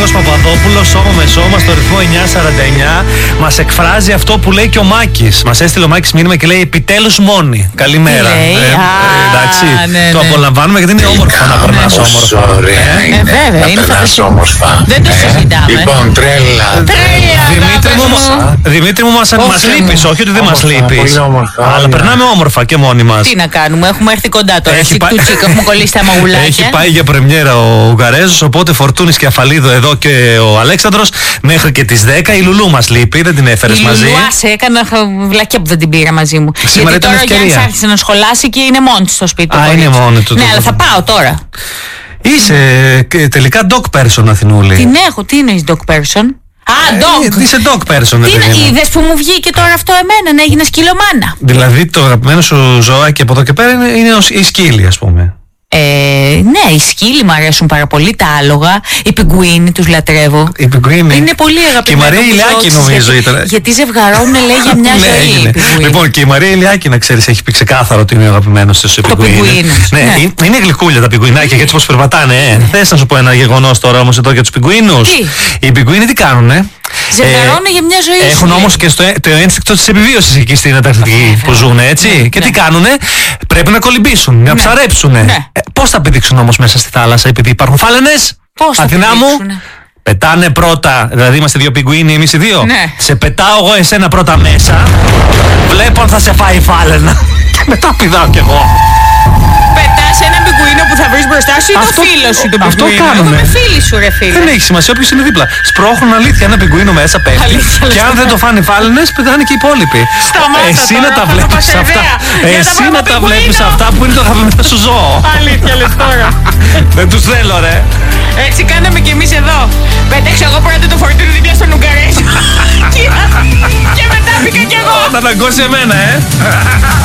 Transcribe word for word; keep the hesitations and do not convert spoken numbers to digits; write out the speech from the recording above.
Γιώργος Παπαδόπουλος, σώμα με σώμα, στο ρυθμό εννιά σαράντα εννιά. Μας εκφράζει αυτό που λέει και ο Μάκης. Μας έστειλε ο Μάκης μήνυμα και λέει επιτέλους μόνη. Καλημέρα. Λέει, ε, α, εντάξει, ναι, το ναι. απολαμβάνουμε γιατί είναι όμορφο να περνάς όμορφα. Ωραία Ε, είναι. βέβαια, Να είναι περνάς φανταστικό. όμορφα. Δεν το συζητάμε. Λοιπόν, τρέλα. Τρέλα, Δημήτρη μου, αγάπη μου. Δημήτρη μου, μας, μας Όχι, λείπεις, μου. όχι ότι δεν μας Όμορφα, λείπεις. πολύ όμορφα, Αλλά ωραία. περνάμε όμορφα και μόνοι μας. Τι να κάνουμε, έχουμε έρθει κοντά τώρα. Έχει Τσικ πάει- του τσικ, έχουμε κολλήσει τα μαγουλάκια. Έχει πάει για πρεμιέρα ο Ουγγαρέζος, οπότε Φορτούνης και Αφαλίδο εδώ και ο Αλέξανδρος μέχρι και τις δέκα. Η Λουλού μας λείπει, δεν την έφερες Η μαζί. Λουλού, άσε, έκανα βλακιά που δεν την πήρα μαζί μου. Σήμερα Γιατί ήταν τώρα ο Γιάννης ευκαιρία. άρχισε να σχολάσει και είναι μόνη της στο σπίτι του. Α, είναι κορίτσι. μόνη του, Ναι, το- αλλά το- θα πάω τώρα. Είσαι ε, τελικά dog person, Αθηνούλη. Την έχω, τι είναι η dog person. Α, dog. Ε, είσαι dog person, Τι παιδί είναι, μου. είδες που μου βγήκε τώρα αυτό εμένα, να έγινε σκυλομάνα. Δηλαδή το αγαπημένο σου ζωάκι από εδώ και πέρα είναι, είναι ο- η σκύλη, ας πούμε. Ε, ναι, οι σκύλοι μου αρέσουν πάρα πολύ, τα άλογα, οι πιγκουίνοι τους λατρεύω. Η πιγκουίνη. Είναι πολύ αγαπημένο. Και η Μαρία μου Ηλιάκη ζώο της, νομίζω γιατί, ήταν. Γιατί ζευγαρώνουν, λέει, για μια Ναι, ζωή. έγινε. οι πιγκουίνοι. Λοιπόν, και η Μαρία Ηλιάκη, να ξέρεις, έχει πει ξεκάθαρο ότι είναι ο αγαπημένος της ο πιγκουίνι. πιγκουίνος, Ναι, ναι. είναι, είναι γλυκούλια τα πιγκουινάκια και έτσι πως περπατάνε. Ε. Θες να σου πω ένα γεγονός τώρα όμως εδώ για τους πιγκουίνους. Τι? Οι πιγκουίνοι τι κάνουνε. Ζευγαρώνουν για μια ζωή. Έχουν σου, όμως λέει. και στο, το ένστικτο της επιβίωσης εκεί στην Ανταρκτική που ζουν, έτσι. Ναι, και ναι. τι κάνουνε, πρέπει να κολυμπήσουν, να Ναι. ψαρέψουνε. Ναι. Ε, πώς θα πηδήξουν όμως μέσα στη θάλασσα επειδή υπάρχουν φάλαινες. Πώς θα Αθηνά μου, πηδήξουνε? πετάνε πρώτα, δηλαδή είμαστε δύο πιγκουίνοι εμείς οι δύο. Ναι. Σε πετάω εγώ εσένα πρώτα μέσα, βλέπω αν θα σε φάει η φάλαινα. Και μετά πηδάω κι εγώ. Πετάς ένα πιγκουίνο που θα βρεις μπροστά σου ή το Αυτό- φίλο σου το αυτό πιγκουίνο. κάνουνε. Εγώ είμαι φίλη σου, ρε φίλε. Δεν έχει σημασία, όποιος είναι δίπλα. Σπρώχνουν αλήθεια ένα πιγκουίνο μέσα, πέφτει. Αλήθεια, λες Και αν το δεν το φάνε οι φάλαινες, πετάνε και οι υπόλοιποι. Σταμάτα Εσύ τώρα, να τα θα βλέπεις πας σε αυτά. ιδέα. Για τα Εσύ να τα πιγκουίνο. βλέπεις αυτά που είναι το αγαπημένο σου ζώο. Αλήθεια λες τώρα. Δεν τους θέλω, ρε. Έτσι κάναμε κι εμείς εδώ. Πέταξα εγώ πρώτα το φορτούνι δίπλα στον Ουγγαρέζο. Και μετά μπήκα κι εγώ. Θα δαγκώσει εμένα, ε.